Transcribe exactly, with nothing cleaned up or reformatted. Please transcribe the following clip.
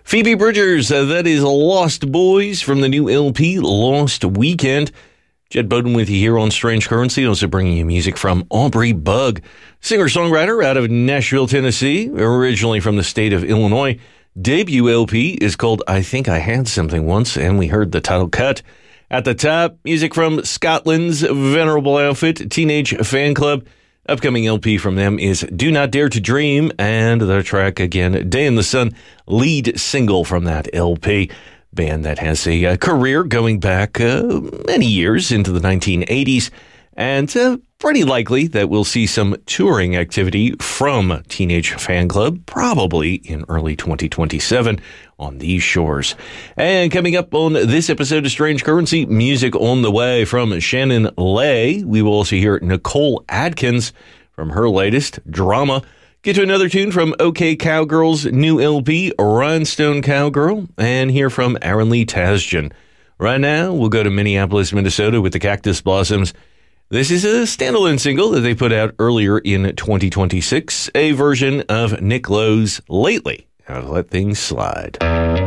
Phoebe Bridgers, uh, that is Lost Boys from the new L P, Lost Weekend. Jed Bowden with you here on Strange Currency, also bringing you music from Aubrey Bugg, singer-songwriter out of Nashville, Tennessee, originally from the state of Illinois. Debut L P is called I Think I Had Something Once, and we heard the title cut. At the top, music from Scotland's venerable outfit, Teenage Fan Club. Upcoming L P from them is Do Not Dare to Dream, and their track, again, Day in the Sun, lead single from that L P. Band that has a uh, career going back uh, many years into the nineteen eighties, and uh, pretty likely that we'll see some touring activity from Teenage Fan Club, probably in early twenty twenty-seven on these shores. And coming up on this episode of Strange Currency, music on the way from Shannon Lay. We will also hear Nicole Adkins from her latest, Drama. Get to another tune from OK Cowgirl's new L P, Rhinestone Cowgirl, and hear from Aaron Lee Tasjan. Right now, we'll go to Minneapolis, Minnesota with the Cactus Blossoms. This is a standalone single that they put out earlier in twenty twenty-six, a version of Nick Lowe's Lately. How to Let Things Slide.